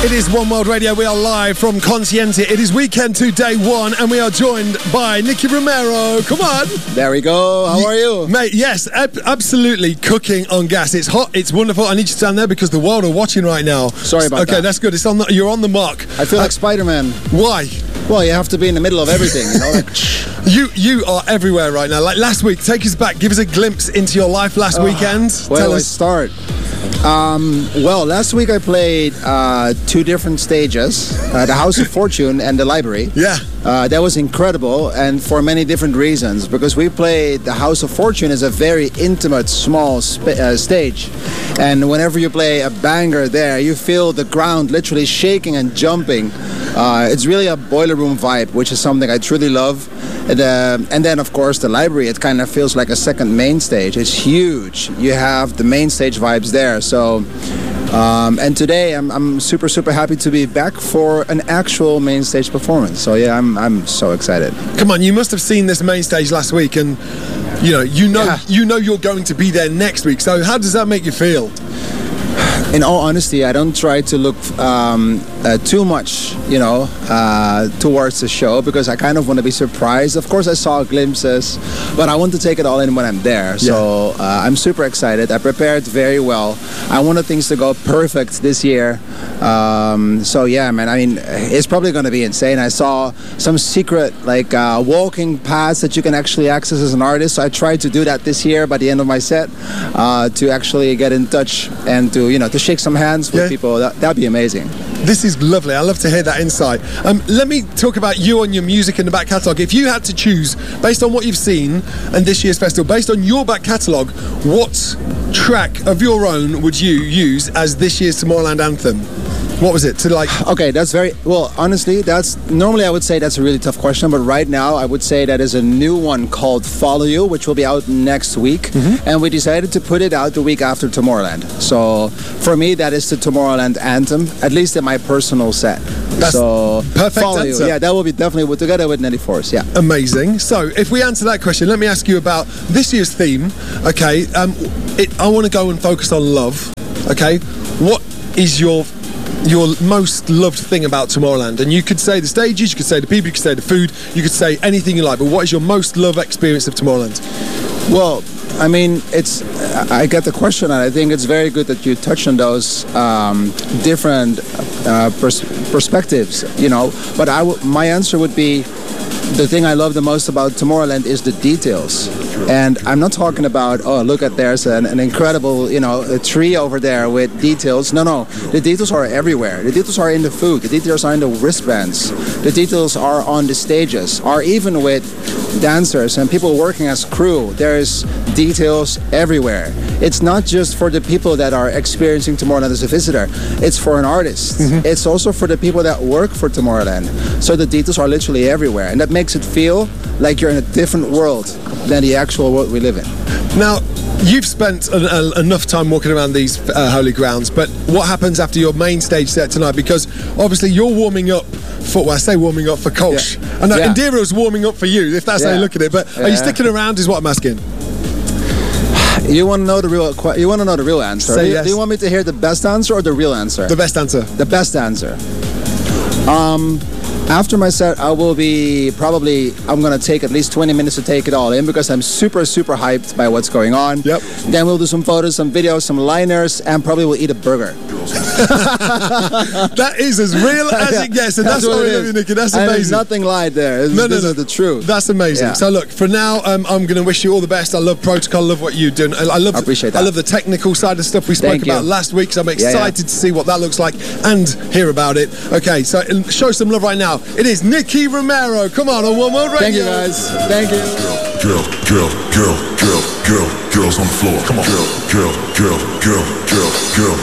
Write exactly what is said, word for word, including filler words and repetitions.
It is One World Radio. We are live from Consciente. It is weekend two, day one, and we are joined by Nicky Romero. Come on. There we go. How are you? Mate, yes, ab- absolutely cooking on gas. It's hot, it's wonderful. I need you to stand there because the world are watching right now. Sorry about okay, that. Okay, that's good. It's on the, you're on the mark. I feel uh, like Spider-Man. Why? Well, you have to be in the middle of everything, you know? Like, you you are everywhere right now. Like last week, take us back. Give us a glimpse into your life last uh, weekend. Where Tell do I us. start? Um, well, last week I played uh, two different stages, uh, the House of Fortune and the Library. Yeah. Uh, that was incredible, and for many different reasons. Because we played the House of Fortune as a very intimate, small sp- uh, stage. And whenever you play a banger there, you feel the ground literally shaking and jumping. Uh, it's really a boiler room vibe, which is something I truly love. And, uh, and then, of course, the Library, it kind of feels like a second main stage. It's huge. You have the main stage vibes there. So, um, and today I'm, I'm super, super happy to be back for an actual main stage performance. So, yeah, I'm I'm so excited. Come on, you must have seen this main stage last week, and you know, you know, yeah. you know you're going to be there next week. So, how does that make you feel? In all honesty, I don't try to look um, uh, too much, you know, uh, towards the show because I kind of want to be surprised. Of course, I saw glimpses, but I want to take it all in when I'm there. Yeah. So uh, I'm super excited. I prepared very well. I wanted things to go perfect this year. Um, so yeah, man. I mean, it's probably going to be insane. I saw some secret like uh, walking paths that you can actually access as an artist. So I tried to do that this year by the end of my set uh, to actually get in touch and to you know to shake some hands with yeah. people. That, that'd be amazing. This is lovely. I love to hear that insight. Um, let me talk about you and your music in the back catalogue. If you had to choose, based on what you've seen and this year's festival, based on your back catalogue, what track of your own would you use as this year's Tomorrowland anthem? What was it to like? Okay, that's very well. Honestly, that's normally I would say that's a really tough question, but right now I would say that is a new one called "Follow You," which will be out next week, mm-hmm. and we decided to put it out the week after Tomorrowland. So for me, that is the Tomorrowland anthem, at least in my personal set. That's so perfect Follow answer. You. Yeah, that will be definitely together with Nelly Force. Yeah, amazing. So if we answer that question, let me ask you about this year's theme. Okay, um, it, I want to go and focus on love. Okay, what is your your most loved thing about Tomorrowland? And you could say the stages, you could say the people, you could say the food, you could say anything you like, but what is your most loved experience of Tomorrowland? Well, I mean, it's I get the question, and I think it's very good that you touch on those um, different uh, pers- perspectives, you know, but I w- my answer would be the thing I love the most about Tomorrowland is the details. And I'm not talking about, oh, look at there's an, an incredible, you know, a tree over there with details. No, no. The details are everywhere. The details are in the food. The details are in the wristbands. The details are on the stages, or even with dancers and people working as crew. There's details everywhere. It's not just for the people that are experiencing Tomorrowland as a visitor. It's for an artist. Mm-hmm. It's also for the people that work for Tomorrowland. So the details are literally everywhere. And that makes it feel like you're in a different world than the actual world we live in. Now, you've spent a, a, enough time walking around these uh, holy grounds, but what happens after your main stage set tonight? Because obviously you're warming up for, well, I say warming up for Kolsch. Yeah. And yeah. Indira's warming up for you, if that's yeah. how you look at it. But yeah. are you sticking around is what I'm asking. You want to know the real you want to know the real answer. Say do, you, yes. do you want me to hear the best answer or the real answer? The best answer. The best answer. Um After my set, I will be probably, I'm going to take at least twenty minutes to take it all in because I'm super, super hyped by what's going on. Yep. Then we'll do some photos, some videos, some liners, and probably we'll eat a burger. That is as real as yeah, it gets, and that's, that's what we love you, Nicky. That's amazing. And there's nothing lied there. It's, no, no, this no. is the truth. That's amazing. Yeah. So look, for now, um, I'm going to wish you all the best. I love protocol. I love what you do. I love. I appreciate that. I love the technical side of stuff we spoke Thank about you. last week. So I'm excited yeah, yeah. to see what that looks like and hear about it. Okay, so show some love right now. It is Nicky Romero. Come on, on One World Radio. Thank you, guys. Thank you. Girl, girl, girl, girl, girl, girls on the floor. Come on. Girl, girl, girl, girl, girl, girl.